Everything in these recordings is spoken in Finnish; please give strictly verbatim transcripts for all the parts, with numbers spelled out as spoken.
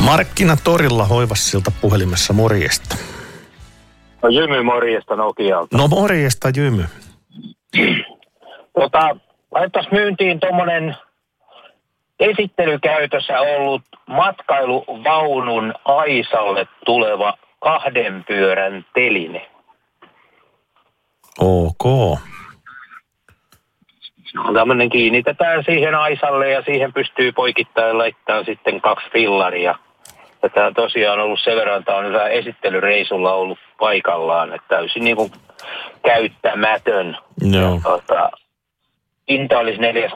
Markkinatorilla Hoivassilta puhelimessa, morjesta. No Jymy, morjesta Nokialta. No morjesta Jymy. Tota, laittais myyntiin tommonen esittelykäytössä ollut matkailuvaunun aisalle tuleva kahden pyörän teline. Ok. No, tämmönen kiinnitetään siihen aisalle ja siihen pystyy poikittain laittaa sitten kaksi fillaria. Ja tää tosiaan on ollut sen verran, tää on hyvä esittelyreisulla ollut paikallaan, että täysin niinku käyttämätön. Joo. Ja, tota, hinta olisi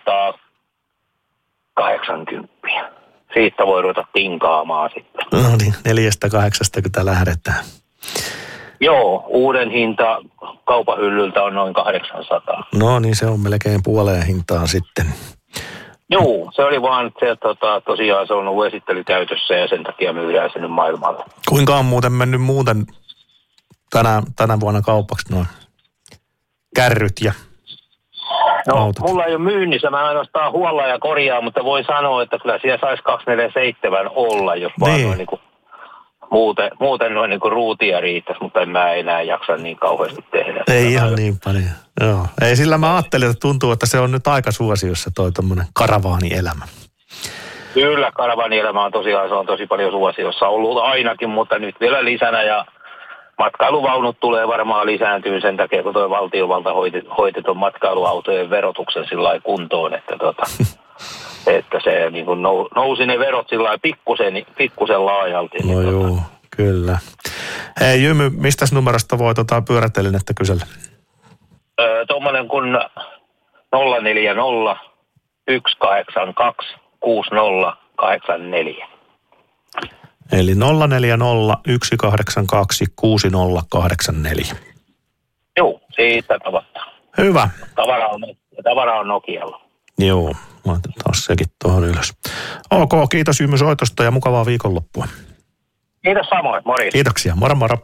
neljäsataakahdeksankymmentä. Siitä voi ruveta tinkaamaan sitten. No niin, neljästä kahdeksasta kun tää lähdetään. Joo, uuden hinta kaupan hyllyltä on noin kahdeksansataa. No niin, se on melkein puoleen hintaan sitten. Joo, se oli vaan se, tota, tosiaan se on ollut esittelykäytössä ja sen takia myydään sen nyt maailmalle. Kuinka on muuten mennyt muuten tänä, tänä vuonna kaupaksi noin kärryt ja No, autot? mulla ei ole myynnissä, mä ainoastaan huollaan ja korjaan, mutta voi sanoa, että kyllä siellä saisi kaksisataaneljäkymmentäseitsemän olla, jos vaan Niin. noin niin kuin, muuten, muuten noin niin kuin ruutia riittäisi, mutta en mä enää jaksa niin kauheasti tehdä. Ei ihan niin paljon. Joo. Ei sillä mä ajattelin, että tuntuu, että se on nyt aika suosiossa toi tommonen karavaanielämä. Kyllä, karavaanielämä on tosiaan, se on tosi paljon suosiossa ollut ainakin, mutta nyt vielä lisänä ja matkailuvaunut tulee varmaan lisääntyä sen takia, kun tuo valtiovalta hoiti, hoiti tuon matkailuautojen verotuksen sillä lailla kuntoon, että, tota, että se niin kuin nousi ne verot sillä lailla pikkusen, pikkusen laajalti. No niin, joo, tota. kyllä. Hei Jymy, mistäs numerosta voi tota pyörätelinettä kysellä? Öö, Tuommoinen kuin nolla neljä nolla yksi kahdeksan kaksi kuusi nolla kahdeksan neljä. Eli nolla neljä nolla yksi kahdeksan kaksi kuusi nolla kahdeksan neljä. Joo, siitä tavataan. Hyvä. Tavara on, tavara on Nokialla. Joo, mä otetaan sekin tuohon ylös. Ok, kiitos Jymy soitosta ja mukavaa viikonloppua. Kiitos samoin, morjens. Kiitoksia, moro moro.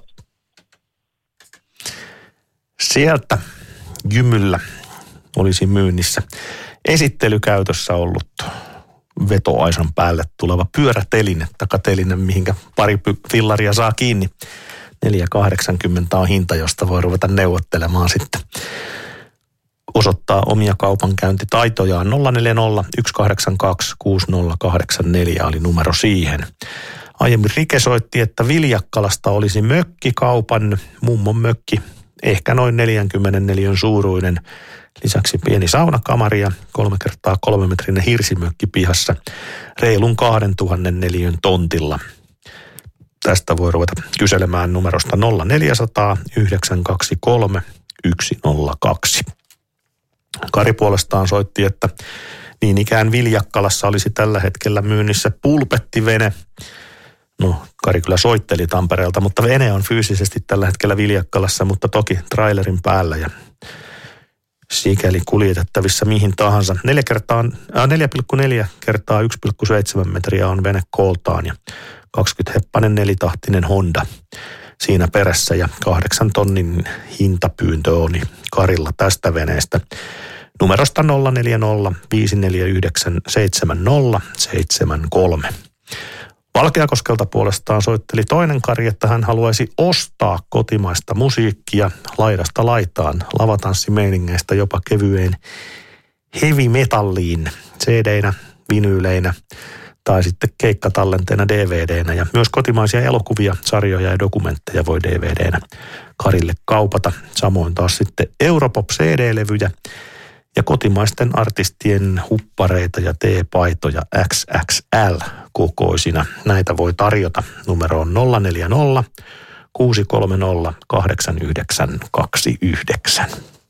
Sieltä Jymyllä olisi myynnissä esittelykäytössä ollut vetoaisan päälle tuleva pyöräteline, takateline, mihinkä pari fillaria saa kiinni. neljä kahdeksankymmentä on hinta, josta voi ruveta neuvottelemaan sitten. Osoittaa omia kaupankäyntitaitojaan. nolla neljä nolla yksi kahdeksan kaksi kuusi nolla kahdeksan neljä oli numero siihen. Aiemmin Rike soitti, että Viljakkalasta olisi mökkikaupan, mummon mökki, ehkä noin neljäkymmentäneljä suuruinen. Lisäksi pieni saunakamari ja kolme kertaa kolmemetrinen hirsimökki pihassa reilun kahdentuhannen neliön tontilla. Tästä voi ruveta kyselemään numerosta nolla neljä nolla nolla yhdeksän kaksi kolme yksi nolla kaksi. Kari puolestaan soitti, että niin ikään Viljakkalassa olisi tällä hetkellä myynnissä pulpettivene. No, Kari kyllä soitteli Tampereelta, mutta vene on fyysisesti tällä hetkellä Viljakkalassa, mutta toki trailerin päällä ja sikäli kuljetettavissa mihin tahansa. neljä pilkku neljä kertaa yksi pilkku seitsemän metriä on vene kooltaan ja kaksikymmentä heppanen nelitahtinen Honda siinä perässä ja kahdeksan tonnin hintapyyntö oli Karilla tästä veneestä. Numerosta nolla neljä nolla viisi neljä yhdeksän seitsemän nolla seitsemän kolme. Valkeakoskelta puolestaan soitteli toinen Kari, että hän haluaisi ostaa kotimaista musiikkia laidasta laitaan, lavatanssimeningeistä jopa kevyeen heavy metalliin, C D-nä, vinyyleinä tai sitten keikkatallenteena D V D-nä. Ja myös kotimaisia elokuvia, sarjoja ja dokumentteja voi D V D-nä Karille kaupata. Samoin taas sitten Europop-C D-levyjä ja kotimaisten artistien huppareita ja T-paitoja X X L-kokoisina. Näitä voi tarjota numeroon nolla neljä nolla kuusi kolme nolla kahdeksan yhdeksän kaksi yhdeksän.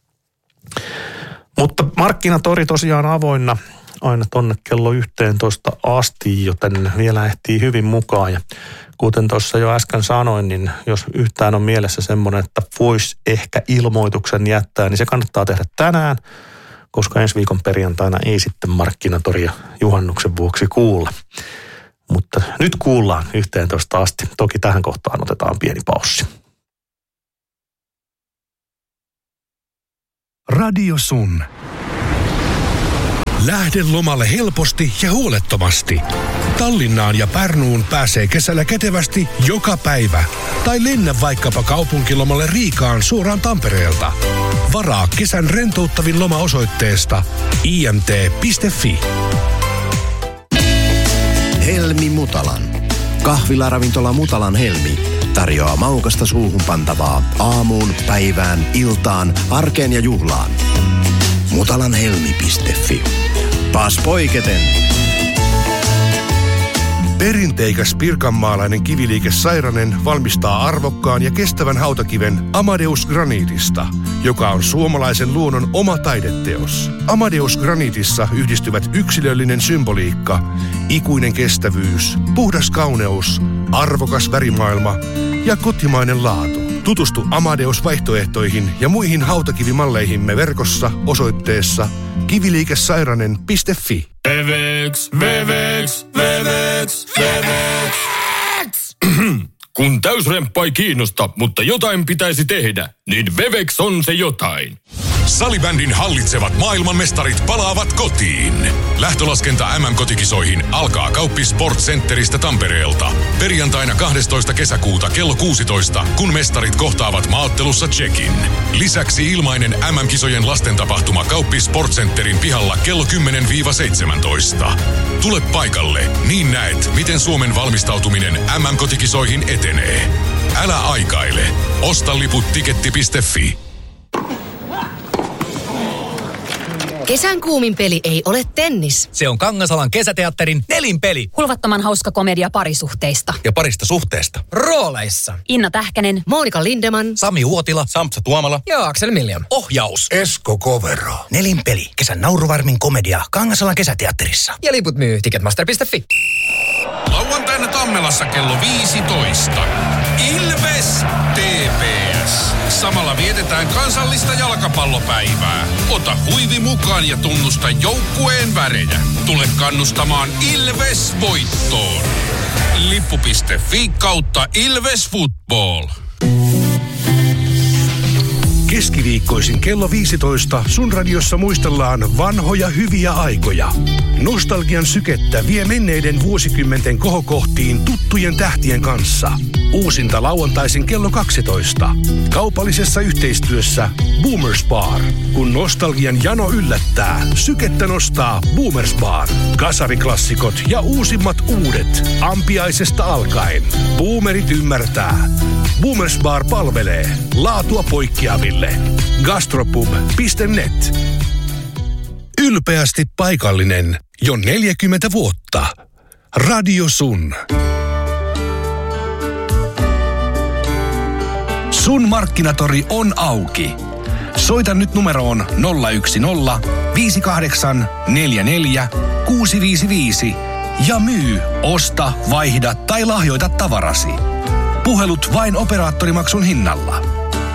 Mutta markkinatori tosiaan avoinna aina tonne kello yhteentoista asti, joten vielä ehtii hyvin mukaan. Ja kuten tuossa jo äsken sanoin, niin jos yhtään on mielessä semmoinen, että voisi ehkä ilmoituksen jättää, niin se kannattaa tehdä tänään, koska ensi viikon perjantaina ei sitten markkinatoria juhannuksen vuoksi kuulla. Mutta nyt kuullaan yhteentoista asti. Toki tähän kohtaan otetaan pieni paussi. Radio Sun. Lähde lomalle helposti ja huolettomasti. Tallinnaan ja Pärnuun pääsee kesällä kätevästi joka päivä. Tai lennä vaikkapa kaupunkilomalle Riikaan suoraan Tampereelta. Varaa kesän rentouttavin loma osoitteesta i m t piste f i. Helmi Mutalan. Kahvilaravintola Mutalan Helmi tarjoaa maukasta suuhun pantavaa aamuun, päivään, iltaan, arkeen ja juhlaan. mutalanhelmi piste f i. Taas poiketen. Perinteikäs pirkanmaalainen kiviliike Sairanen valmistaa arvokkaan ja kestävän hautakiven Amadeus Granitista, joka on suomalaisen luonnon oma taideteos. Amadeus Granitissa yhdistyvät yksilöllinen symboliikka, ikuinen kestävyys, puhdas kauneus, arvokas värimaailma ja kotimainen laatu. Tutustu Amadeus-vaihtoehtoihin ja muihin hautakivimalleihimme verkossa osoitteessa kiviliikesairanen piste f i. Wevex, Wevex, Wevex, Wevex. Kun täysremppa ei kiinnosta, mutta jotain pitäisi tehdä, niin Wevex on se jotain. Salibändin hallitsevat maailmanmestarit palaavat kotiin. Lähtölaskenta M M-kotikisoihin alkaa Kauppi Sport Centeristä Tampereelta. Perjantaina kahdestoista kesäkuuta kello kuusitoista, kun mestarit kohtaavat maaottelussa Tšekin. Lisäksi ilmainen M M-kisojen lastentapahtuma Kauppi Sport Centerin pihalla kello kymmenen seitsemäntoista. Tule paikalle, niin näet, miten Suomen valmistautuminen M M-kotikisoihin etenee. Älä aikaile. Osta liput tiketti piste f i. Kesän kuumin peli ei ole tennis. Se on Kangasalan kesäteatterin nelinpeli. Hulvattoman hauska komedia parisuhteista. Ja parista suhteesta. Rooleissa Inna Tähkänen, Monika Lindeman, Sami Uotila, Sampsa Tuomala ja Aksel Miljan. Ohjaus Esko Kovero. Nelinpeli. Kesän nauruvarmin komedia Kangasalan kesäteatterissa. Ja liput myy ticketmaster piste f i. Lauantaina Tammelassa kello viisitoista. Ilves T P S. Samalla vietetään kansallista jalkapallopäivää. Ota huivi mukaan ja tunnusta joukkueen värejä. Tule kannustamaan Ilves voittoon. lippu piste f i kautta Ilves Football. Keskiviikkoisin kello viisitoista sun radiossa muistellaan vanhoja hyviä aikoja. Nostalgian sykettä vie menneiden vuosikymmenten kohokohtiin tuttujen tähtien kanssa. Uusinta lauantaisin kello kaksitoista. Kaupallisessa yhteistyössä Boomers Bar. Kun nostalgian jano yllättää, sykettä nostaa Boomers Bar. Kasariklassikot ja uusimmat uudet. Ampiaisesta alkaen. Boomerit ymmärtää. Boomers Bar palvelee. Laatua poikkeaville. Gastropub piste net. Ylpeästi paikallinen jo neljäkymmentä vuotta. Radio Sun. Sun Markkinatori on auki. Soita nyt numeroon nolla yksi nolla viisi kahdeksan neljä neljä kuusi viisi viisi ja myy, osta, vaihda tai lahjoita tavarasi. Puhelut vain operaattorimaksun hinnalla.